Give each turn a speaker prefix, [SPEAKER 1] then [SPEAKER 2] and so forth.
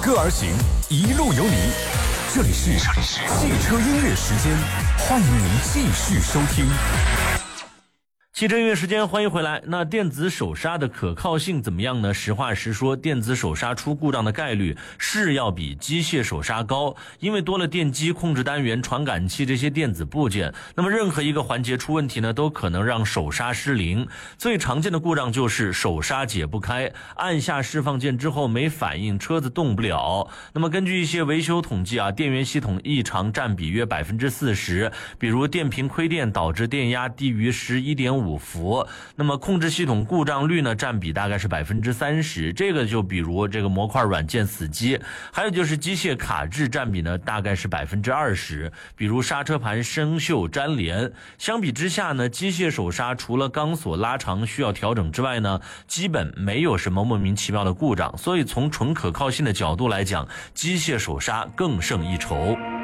[SPEAKER 1] 歌而行，一路有你。这里是汽车音乐时间，欢迎您继续收听。
[SPEAKER 2] 汽车音乐时间，欢迎回来。那电子手刹的可靠性怎么样呢？实话实说，电子手刹出故障的概率是要比机械手刹高，因为多了电机、控制单元、传感器这些电子部件，那么任何一个环节出问题呢，都可能让手刹失灵。最常见的故障就是手刹解不开，按下释放键之后没反应，车子动不了。那么根据一些维修统计啊，电源系统异常占比约 40%， 比如电瓶亏电导致电压低于 11.5伏，那么控制系统故障率呢占比大概是 30%， 这个就比如这个模块软件死机，还有就是机械卡滞占比呢大概是 20%， 比如刹车盘生锈粘连。相比之下呢，机械手刹除了钢索拉长需要调整之外呢，基本没有什么莫名其妙的故障，所以从纯可靠性的角度来讲，机械手刹更胜一筹。